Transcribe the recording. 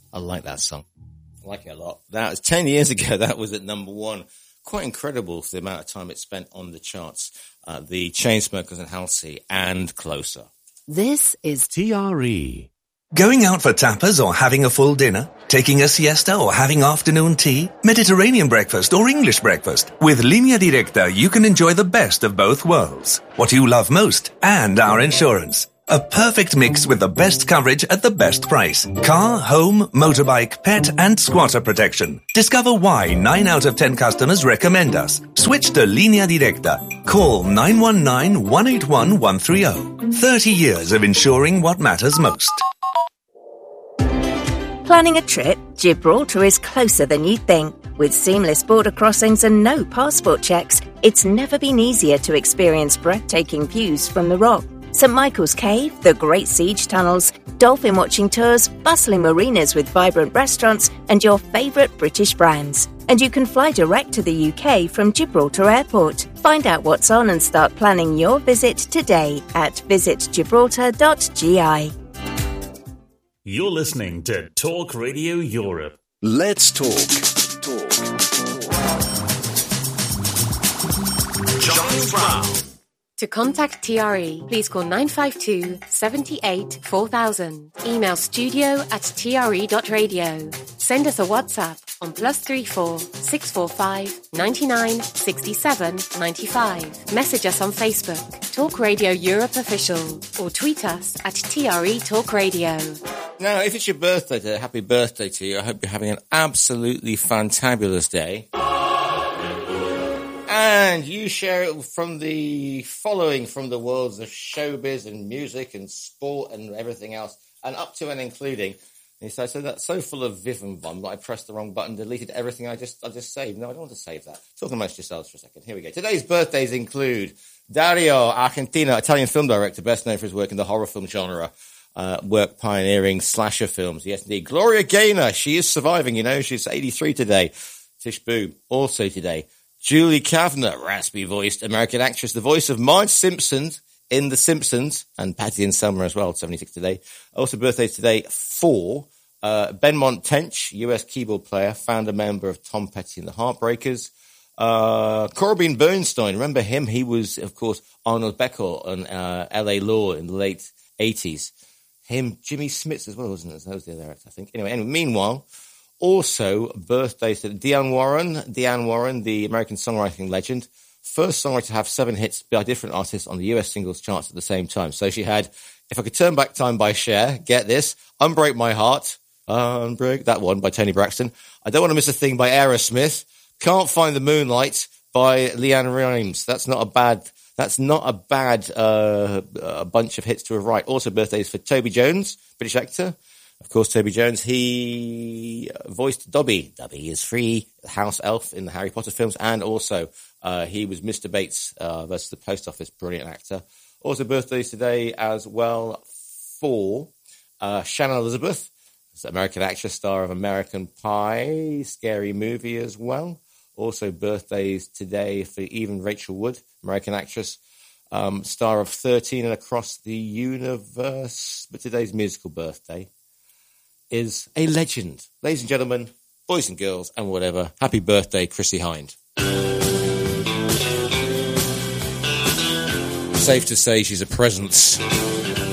I like that song. I like it a lot. That was 10 years ago. That was at number one. Quite incredible for the amount of time it spent on the charts. The Chainsmokers and Halsey and Closer. This is TRE. Going out for tapas or having a full dinner? Taking a siesta or having afternoon tea? Mediterranean breakfast or English breakfast? With Línea Directa, you can enjoy the best of both worlds. What you love most and our insurance. A perfect mix with the best coverage at the best price. Car, home, motorbike, pet and squatter protection. Discover why 9 out of 10 customers recommend us. Switch to Línea Directa. Call 919-181-130. 30 years of insuring what matters most. planning a trip. Gibraltar is closer than you think. With seamless border crossings and no passport checks, it's never been easier to experience breathtaking views from the Rock. St Michael's Cave, the Great Siege Tunnels, dolphin watching tours, bustling marinas with vibrant restaurants, and your favourite British brands. And you can fly direct to the UK from Gibraltar Airport. Find out what's on and start planning your visit today at visitgibraltar.gi. You're listening to Talk Radio Europe. Let's talk. John Brown. To contact TRE, please call 952 78 4000. Email studio@tre.radio. Send us a WhatsApp on +34 645 99 67 95. Message us on Facebook, Talk Radio Europe Official, or tweet us at TRE Talk Radio. Now, if it's your birthday today, happy birthday to you. I hope you're having an absolutely fantabulous day. And you share it from the following from the worlds of showbiz and music and sport and everything else, and up to and including. And so that's so full of viv and vom that I pressed the wrong button, deleted everything I just saved. No, I don't want to save that. Talk amongst yourselves for a second. Here we go. Today's birthdays include Dario Argentino, Italian film director, best known for his work in the horror film genre, work pioneering slasher films. Yes, indeed. Gloria Gaynor, she is surviving, you know, she's 83 today. Tish Boo, also today. Julie Kavner, raspy-voiced American actress, the voice of Marge Simpson in The Simpsons, and Patty and Selma as well, 76 today. Also birthdays today for Benmont Tench, US keyboard player, founder member of Tom Petty and the Heartbreakers. Corbin Bernstein, remember him? He was, of course, Arnold Beckel on LA Law in the late 80s. Him, Jimmy Smits as well, wasn't it? That was the other actor, I think. Anyway, meanwhile, also birthdays to Diane Warren, the American songwriting legend. First songwriter to have 7 hits by different artists on the US singles charts at the same time. So she had If I Could Turn Back Time by Cher, get this, Unbreak My Heart, Unbreak, that one by Toni Braxton. I Don't Want to Miss a Thing by Aerosmith. Can't Find the Moonlight by Leanne Rimes. That's not a bad bunch of hits to have right. Also birthdays for Toby Jones, British actor. Of course, Toby Jones, he voiced Dobby. Dobby is free, house elf in the Harry Potter films, and also he was Mr. Bates versus the Post Office, brilliant actor. Also birthdays today as well for Shannon Elizabeth, American actress, star of American Pie, scary movie as well. Also birthdays today for even Rachel Wood, American actress, star of 13 and Across the Universe. But today's musical birthday is a legend. Ladies and gentlemen, boys and girls, and whatever, happy birthday, Chrissie Hynde. Safe to say she's a presence.